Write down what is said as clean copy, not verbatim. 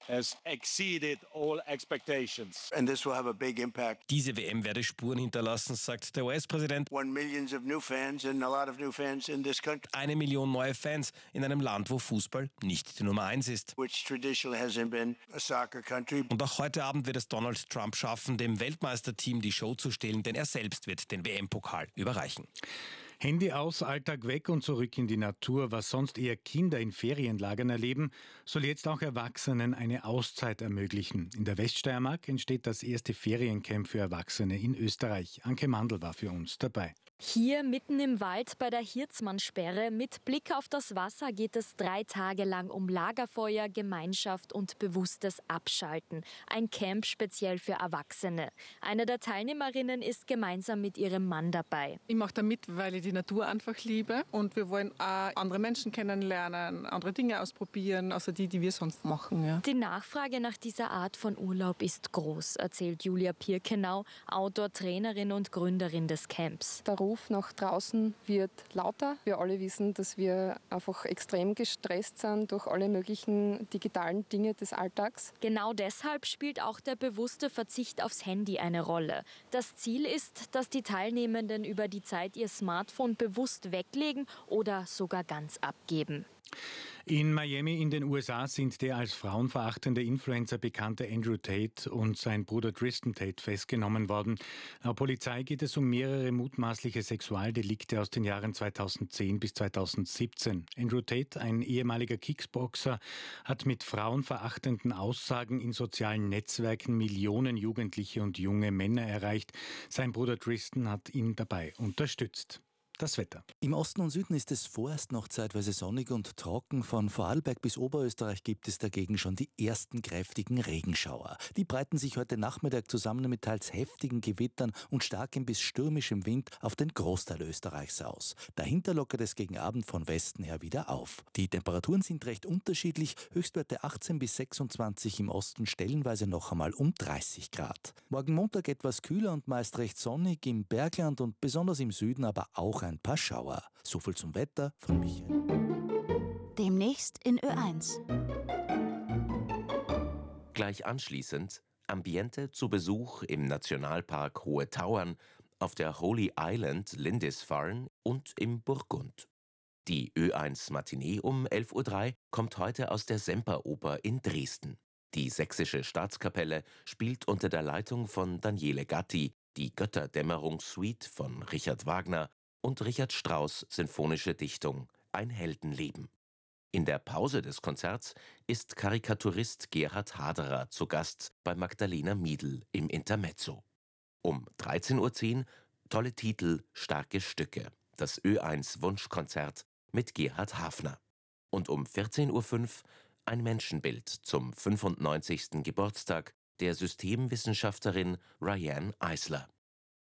has exceeded all expectations. And this will have a big impact. Diese WM werde Spuren hinterlassen, sagt der US-Präsident. 1 million of new fans and a lot of new fans in this country. 1 Million neue Fans in einem Land, wo Fußball nicht die Nummer 1 ist. Which traditionally hasn't been a soccer country. Und auch heute Abend wird es Donald Trump schaffen, dem Weltmeisterteam die Show zu stehlen, denn er selbst wird den WM-Pokal überreichen. Handy aus, Alltag weg und zurück in die Natur. Was sonst eher Kinder in Ferienlagern erleben, soll jetzt auch Erwachsenen eine Auszeit ermöglichen. In der Weststeiermark entsteht das erste Feriencamp für Erwachsene in Österreich. Anke Mandl war für uns dabei. Hier mitten im Wald bei der Hirzmannsperre mit Blick auf das Wasser geht es 3 Tage lang um Lagerfeuer, Gemeinschaft und bewusstes Abschalten. Ein Camp speziell für Erwachsene. Eine der Teilnehmerinnen ist gemeinsam mit ihrem Mann dabei. Ich mache da mit, weil ich die Natur einfach liebe und wir wollen auch andere Menschen kennenlernen, andere Dinge ausprobieren, außer die wir sonst machen. Ja. Die Nachfrage nach dieser Art von Urlaub ist groß, erzählt Julia Pirkenau, Outdoor-Trainerin und Gründerin des Camps. Der Ruf nach draußen wird lauter. Wir alle wissen, dass wir einfach extrem gestresst sind durch alle möglichen digitalen Dinge des Alltags. Genau deshalb spielt auch der bewusste Verzicht aufs Handy eine Rolle. Das Ziel ist, dass die Teilnehmenden über die Zeit ihr Smartphone bewusst weglegen oder sogar ganz abgeben. In Miami in den USA sind der als frauenverachtende Influencer bekannte Andrew Tate und sein Bruder Tristan Tate festgenommen worden. Laut Polizei geht es um mehrere mutmaßliche Sexualdelikte aus den Jahren 2010 bis 2017. Andrew Tate, ein ehemaliger Kickboxer, hat mit frauenverachtenden Aussagen in sozialen Netzwerken Millionen Jugendliche und junge Männer erreicht. Sein Bruder Tristan hat ihn dabei unterstützt. Das Wetter. Im Osten und Süden ist es vorerst noch zeitweise sonnig und trocken. Von Vorarlberg bis Oberösterreich gibt es dagegen schon die ersten kräftigen Regenschauer. Die breiten sich heute Nachmittag zusammen mit teils heftigen Gewittern und starkem bis stürmischem Wind auf den Großteil Österreichs aus. Dahinter lockert es gegen Abend von Westen her wieder auf. Die Temperaturen sind recht unterschiedlich. Höchstwerte 18 bis 26 im Osten, stellenweise noch einmal um 30 Grad. Morgen Montag etwas kühler und meist recht sonnig, im Bergland und besonders im Süden aber auch ein paar Schauer. So viel zum Wetter von Michael. Demnächst in Ö1. Gleich anschließend Ambiente zu Besuch im Nationalpark Hohe Tauern, auf der Holy Island Lindisfarne und im Burgund. Die Ö1 Matinee um 11:03 Uhr kommt heute aus der Semperoper in Dresden. Die Sächsische Staatskapelle spielt unter der Leitung von Daniele Gatti die Götterdämmerungssuite von Richard Wagner und Richard Strauss' sinfonische Dichtung Ein Heldenleben. In der Pause des Konzerts ist Karikaturist Gerhard Haderer zu Gast bei Magdalena Miedl im Intermezzo. Um 13:10 Uhr tolle Titel, starke Stücke. Das Ö1 Wunschkonzert mit Gerhard Hafner. Und um 14:05 Uhr ein Menschenbild zum 95. Geburtstag der Systemwissenschaftlerin Ryan Eisler.